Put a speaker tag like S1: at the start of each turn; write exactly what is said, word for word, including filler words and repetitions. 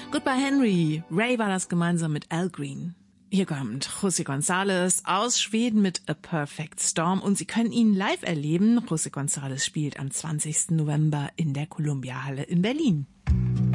S1: Goodbye Henry. Ray war das gemeinsam mit Al Green. Hier kommt José González aus Schweden mit A Perfect Storm und Sie können ihn live erleben. José González spielt am zwanzigsten November in der Columbia Halle in Berlin.